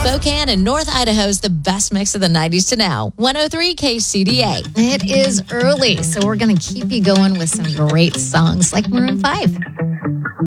Spokane and North Idaho's the best mix of the 90s to now. 103 KCDA. It is early, so we're going to keep you going with some great songs like Maroon 5.